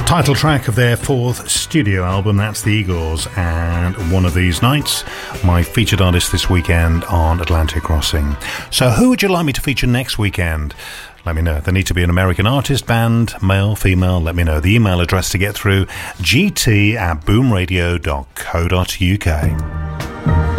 Title track of their fourth studio album, that's The Eagles, and One of These Nights, my featured artist this weekend on Atlantic Crossing. So who would you like me to feature next weekend? Let me know. There need to be an American artist, band, male, female, let me know. The email address to get through, gt@boomradio.co.uk.